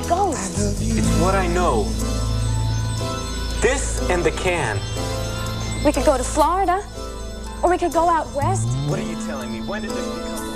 it goes. It's what I know. This and the can. We could go to Florida, or we could go out west. What are you telling me? When did this become...